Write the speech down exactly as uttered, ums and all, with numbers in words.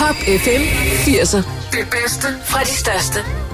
Pop F M firser. Det bedste fra de største.